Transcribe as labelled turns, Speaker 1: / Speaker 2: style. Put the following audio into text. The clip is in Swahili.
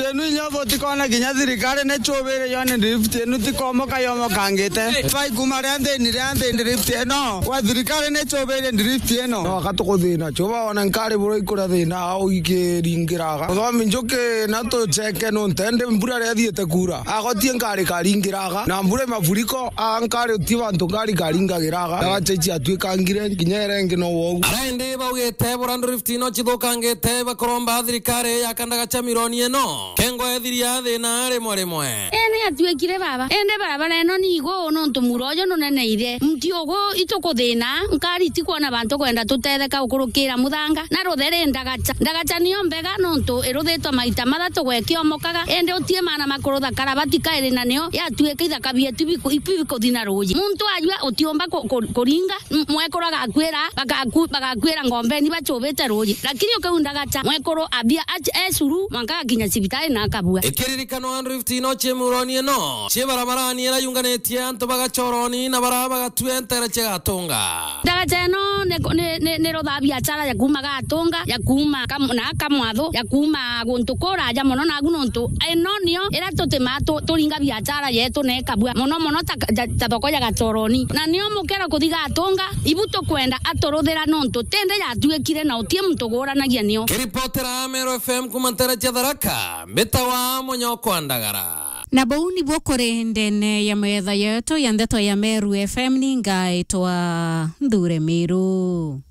Speaker 1: enu inyobo tikona ginya thirikari ne chobere yone drift enu tikomo kayomo kangete fai kumarende ni rande drift eno wa thirikari ne chobere drift eno wakatukuthina choba ona nkari buro ikura thina au ikiringiraga thomi njoke na to cheke no ntende mbura rethiete kura agotie nkari karingiraga na mbura mafuriko ankari utiba ntongari karingagiraga agachechi atwikangire nginyere ngino wo
Speaker 2: arende baugete borando drift no chithukangete bakoromba thirikari yakandaga chamironi eno kengo ethiria thina remwe
Speaker 3: ene atwekire baba ende barabara eno nigo no ntumuroyo no neneire mtiogo itokuthina nkari tikuona bantu kwenda tutetheka ukurukira muthanga na ruthere ndagacha niyo mbega nontu iruthetwa maita mathatu gwekiomokaga ende utie mana makurutha karabati kairi na niyo yatweka ithaka bietu ikuthina ruji muntu ajua utiomba kuringa mwekuraga akwira bagakwira ngombe ni bachobete ruji lakini ukaundagacha mwekoro abia esuru mwangaga kinya sibitari na akabua
Speaker 2: ikiririkano Andrew Tino chemuroni eno chebarabarani era yunganetie anto bagachoroni na baraba gatwentere chegatonga
Speaker 3: ndagacha eno ne rodhabia chara ya kuma gatonga ya kuma na kamwatho ya kuma guntukora ja mono na gunontu eno nio era totemato toringa biachara yetu ne kabua mono tathoko ya gatoroni na nio mukera kuthiga atonga ibuto kwenda atorothera nontu tende ya twekire na utie mutogora nagia nio
Speaker 2: reportera Mero FM kumantere Tharaka Betawa Monyoko Andagara
Speaker 4: na bauni bokore ndene ya metha yetu ya ndeto ya Meru FM ningaitwa Ndure Miru.